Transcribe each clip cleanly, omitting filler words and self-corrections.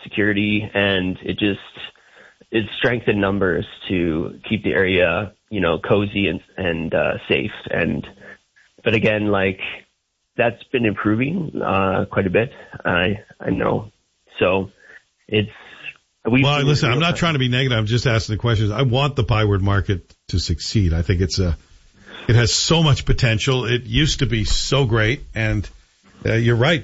security, and it strengthened numbers to keep the area, cozy and safe. But again, like, that's been improving quite a bit. I know. So well, listen, I'm not trying to be negative. I'm just asking the questions. I want the Byward Market to succeed. I think it has so much potential. It used to be so great, and you're right.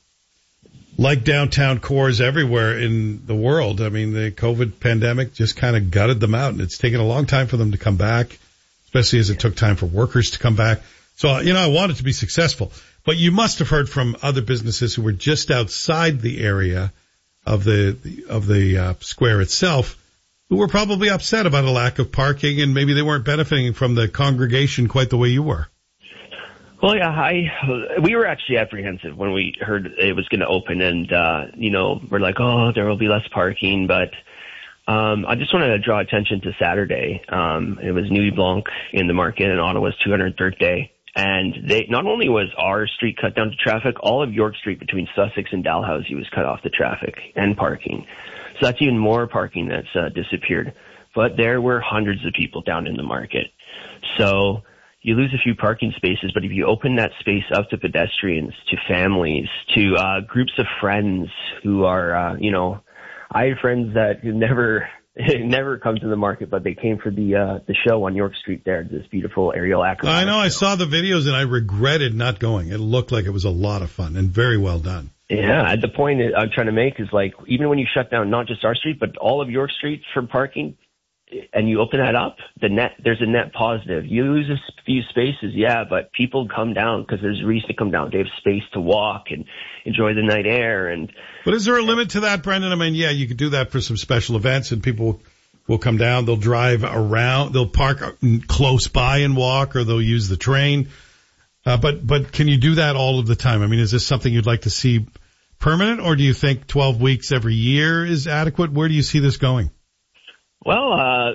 Like downtown cores everywhere in the world, I mean, the COVID pandemic just kind of gutted them out, and it's taken a long time for them to come back, especially as it took time for workers to come back. So, I want it to be successful. But you must have heard from other businesses who were just outside the area of the square itself, who were probably upset about a lack of parking, and maybe they weren't benefiting from the congregation quite the way you were. Well, yeah, we were actually apprehensive when we heard it was going to open, and we're like, oh, there will be less parking. But I just wanted to draw attention to Saturday. It was Nuit Blanc in the market, and Ottawa's 203rd day. And not only was our street cut down to traffic, all of York Street between Sussex and Dalhousie was cut off to traffic and parking. So that's even more parking that's disappeared. But there were hundreds of people down in the market. So you lose a few parking spaces, but if you open that space up to pedestrians, to families, to groups of friends who are, I had friends that never come to the market, but they came for the show on York Street there, this beautiful aerial acrobatic. I know, I saw the videos and I regretted not going. It looked like it was a lot of fun and very well done. Yeah, the point I'm trying to make is, like, even when you shut down not just our street, but all of York Street for parking, and you open that up, there's a net positive. You lose a few spaces, yeah, but people come down because there's a reason to come down. They have space to walk and enjoy the night air. But is there a limit to that, Brendan? I mean, yeah, you could do that for some special events, and people will come down. They'll drive around. They'll park close by and walk, or they'll use the train. But can you do that all of the time? I mean, is this something you'd like to see permanent, or do you think 12 weeks every year is adequate? Where do you see this going? Well,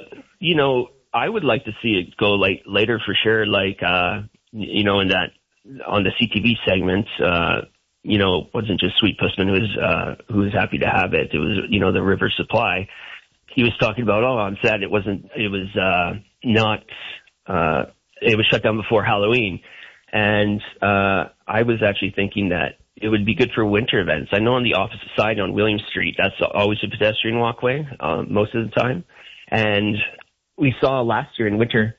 I would like to see it go later for sure. Like, in that, on the CTV segment, it wasn't just Sweet Pussman who was happy to have it. It was, the River Supply. He was talking about, on Saturday it was shut down before Halloween. And, I was actually thinking that it would be good for winter events. I know on the opposite side on William Street, that's always a pedestrian walkway, most of the time. And we saw last year in winter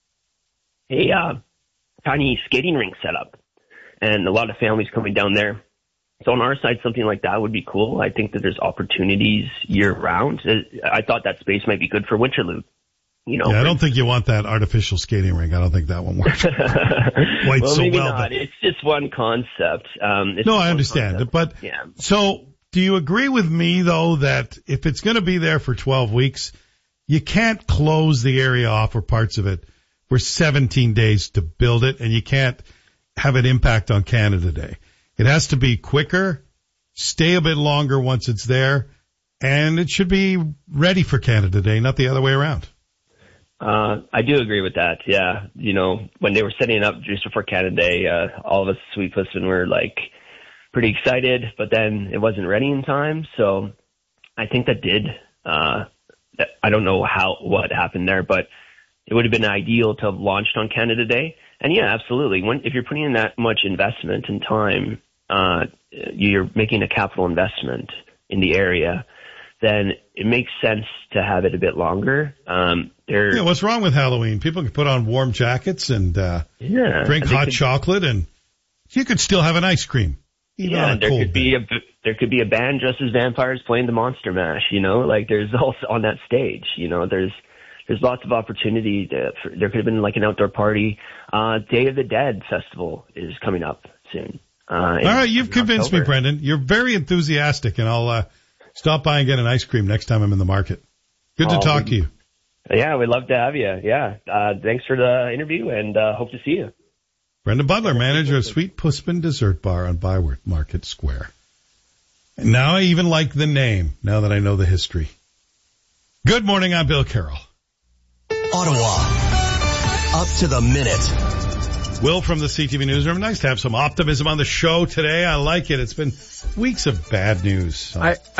a tiny skating rink set up, and a lot of families coming down there. So on our side, something like that would be cool. I think that there's opportunities year round. I thought that space might be good for Winterlude. Yeah, I don't think you want that artificial skating rink. I don't think that one works quite well, so maybe well. Not. It's just one concept. No, I understand it, but yeah. So do you agree with me though that if it's going to be there for 12 weeks, you can't close the area off or parts of it for 17 days to build it, and you can't have an impact on Canada Day. It has to be quicker, stay a bit longer once it's there, and it should be ready for Canada Day, not the other way around. I do agree with that. Yeah. When they were setting it up just before Canada Day, all of us Sweet Pussman were pretty excited, but then it wasn't ready in time. So I think that I don't know what happened there, but it would have been ideal to have launched on Canada Day. And yeah, absolutely. If you're putting in that much investment and time, you're making a capital investment in the area, then it makes sense to have it a bit longer. What's wrong with Halloween? People can put on warm jackets and drink hot chocolate, and you could still have an ice cream. There could be a band dressed as vampires playing the Monster Mash. There's also on that stage. There's lots of opportunity. There could have been an outdoor party. Day of the Dead festival is coming up soon. All right, you've convinced me, Brendan. You're very enthusiastic, and I'll stop by and get an ice cream next time I'm in the market. Good to talk to you. Yeah, we'd love to have you. Yeah, thanks for the interview, and hope to see you. Brendan Butler, manager of Sweet Pussman Dessert Bar on Byward Market Square. And now I even like the name, now that I know the history. Good morning, I'm Bill Carroll. Ottawa, up to the minute. Will from the CTV Newsroom. Nice to have some optimism on the show today. I like it. It's been weeks of bad news. So.